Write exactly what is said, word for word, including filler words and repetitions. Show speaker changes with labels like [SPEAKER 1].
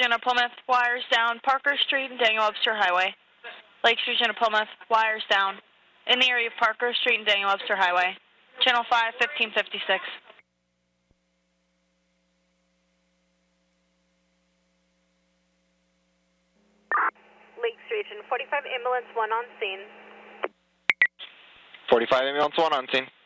[SPEAKER 1] Virginia, Plymouth, wires down, Parker Street and Daniel Webster Highway. Lakes, Virginia, Plymouth, wires down. In the area of Parker Street and Daniel Webster Highway. Channel five, fifteen fifty-six.
[SPEAKER 2] Lakes Region, forty-five ambulance one on scene.
[SPEAKER 3] forty-five ambulance one on scene.